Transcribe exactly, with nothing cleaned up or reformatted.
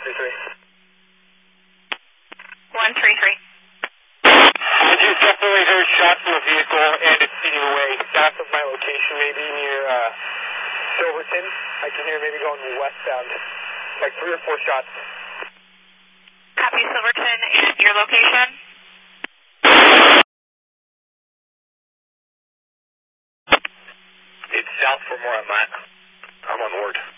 three three. one three three. I just definitely heard shots from a vehicle and it's speeding away south of my location, maybe near uh, Silverton. I can hear maybe going westbound, like three or four shots. Copy Silverton and your location? It's south from where I'm at. I'm on Ward.